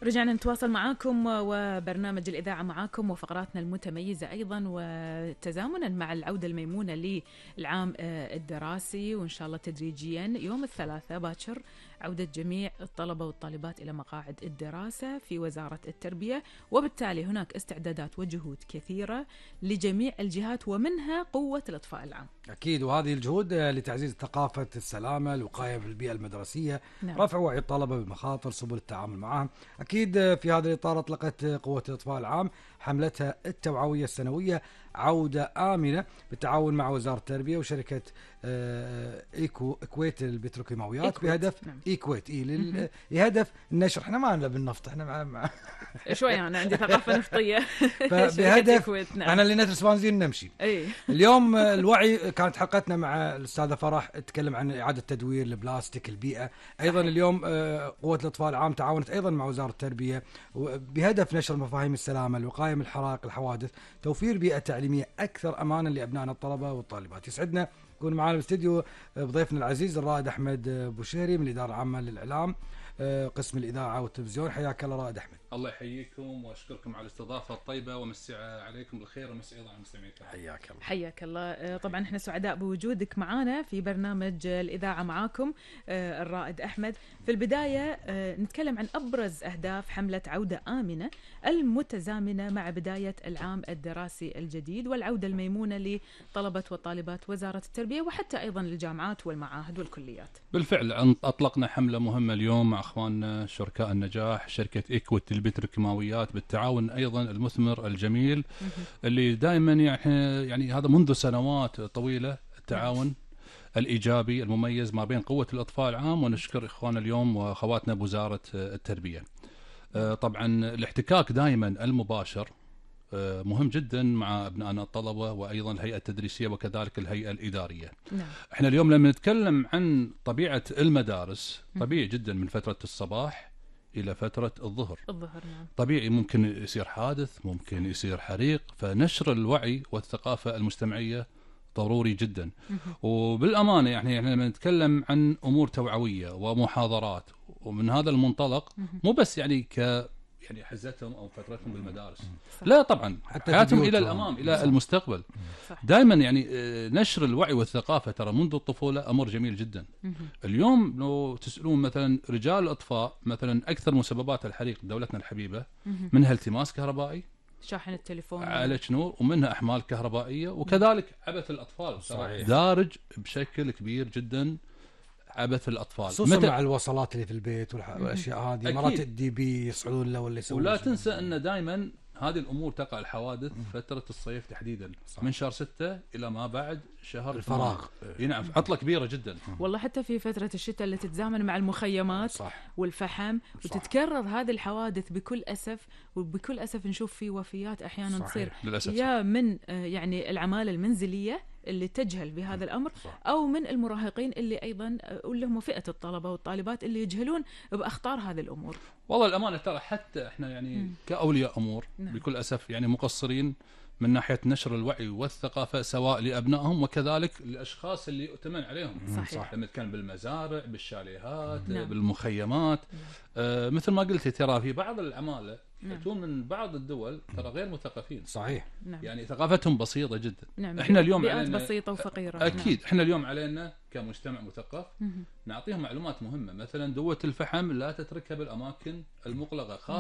رجعنا نتواصل معاكم وبرنامج الإذاعة معاكم وفقراتنا المتميزة أيضا، وتزامنا مع العودة الميمونة للعام الدراسي، وإن شاء الله تدريجيا يوم الثلاثاء باكر عودة جميع الطلبة والطالبات إلى مقاعد الدراسة في وزارة التربية، وبالتالي هناك استعدادات وجهود كثيرة لجميع الجهات ومنها قوة الإطفاء العام. أكيد، وهذه الجهود لتعزيز ثقافة السلامة، الوقاية في البيئة المدرسية، نعم. رفع وعي الطلبة بمخاطر سبل التعامل معهم. أكيد في هذا الإطار أطلقت قوة الإطفاء العام حملتها التوعوية السنوية عودة آمنة بالتعاون مع وزارة التربية وشركة إكويت البتروكيماويات بهدف نعم. إكويت لهدف النشر. احنا ما لنا بالنفط، احنا مع شوي أنا عندي ثقافة نفطية. فبهدف نعم. احنا اللي ندرس بنزين نمشي. أي. اليوم الوعي كانت حلقتنا مع الأستاذة فرح تتكلم عن إعادة تدوير البلاستيك، البيئة. أيضا صحيح. اليوم قوة الإطفاء العام تعاونت أيضا مع وزارة التربية بهدف نشر مفاهيم السلامة، الوقاية من الحرائق، الحوادث، توفير بيئة تعليمية أكثر أمانا لأبنائنا الطلبة والطالبات. يسعدنا يكون معنا بالاستديو بضيفنا العزيز الرائد أحمد بوشيري من الإدارة العامة للإعلام قسم الإذاعة والتلفزيون. حياك الله رائد أحمد. الله يحييكم واشكركم على الاستضافه الطيبه، ومسي عليكم بالخير ومسي ايضا على المستمعين. حياك الله. حياك الله. طبعا احنا سعداء بوجودك معنا في برنامج الإذاعة معاكم الرائد أحمد. في البداية نتكلم عن أبرز أهداف حملة عودة آمنة المتزامنة مع بداية العام الدراسي الجديد والعودة الميمونة لطلبة وطالبات وزارة التربية وحتى أيضا للجامعات والمعاهد والكليات. بالفعل أطلقنا حملة مهمة اليوم مع أخواننا شركاء النجاح شركة إكويت البتروكيماويات بالتعاون أيضا المثمر الجميل اللي دائما يعني هذا منذ سنوات طويلة التعاون الإيجابي المميز ما بين قوة الإطفاء العام، ونشكر إخواننا اليوم وأخواتنا بوزارة التربية. طبعا الاحتكاك دائما المباشر مهم جدا مع أبنائنا الطلبة وأيضا الهيئة التدريسية وكذلك الهيئة الإدارية. نعم. احنا اليوم لما نتكلم عن طبيعة المدارس طبيعي جدا من فترة الصباح إلى فترة الظهر. نعم. طبيعي ممكن يصير حادث، ممكن يصير حريق، فنشر الوعي والثقافة المجتمعية ضروري جدا. وبالأمانة يعني احنا لما نتكلم عن أمور توعوية ومحاضرات ومن هذا المنطلق مو بس يعني يعني حزتهم أو فترتهم بالمدارس، لا طبعا حياتهم إلى الأمام إلى المستقبل. دائما يعني نشر الوعي والثقافة ترى منذ الطفولة أمر جميل جدا. اليوم لو تسألون مثلا رجال الإطفاء مثلا أكثر مسببات الحريق دولتنا الحبيبة منها التماس كهربائي، شاحن التليفون، عالج نور، ومنها أحمال كهربائية، وكذلك عبث الأطفال صحيح. دارج بشكل كبير جدا عبث الأطفال، خصوصا مع الوصلات اللي في البيت والأشياء هذه مرات الدي بي يصعدون له ولا يسوون. ولا تنسى أن دائما هذه الأمور تقع الحوادث فترة الصيف تحديدا، صح. من شهر 6 إلى ما بعد شهر الفراغ. نعم، عطلة كبيرة جدا. والله حتى في فترة الشتاء اللي تتزامن مع المخيمات، صح. والفحم، صح. وتتكرر هذه الحوادث بكل أسف، وبكل أسف نشوف في وفيات أحيانا تصير يا من يعني العمالة المنزلية اللي تجهل بهذا الأمر، صح. أو من المراهقين اللي أيضا اللي هم فئة الطلبة والطالبات اللي يجهلون بأخطار هذه الأمور. والله الأمانة ترى حتى إحنا يعني كأولياء أمور بكل أسف يعني مقصرين من ناحية نشر الوعي والثقافة سواء لأبنائهم وكذلك للأشخاص اللي يؤتمن عليهم. صحيح. لما كان بالمزارع، بالشاليهات، بالمخيمات. مثل ما قلت ترى في بعض العمالة يأتون من بعض الدول ترى غير مثقفين. صحيح. يعني ثقافتهم بسيطة جدا. نعم. احنا اليوم بيئات بسيطة وفقيرة. أكيد. احنا اليوم علينا كمجتمع مثقف نعطيهم معلومات مهمة، مثلا دوة الفحم لا تتركها بالأماكن المغلقة،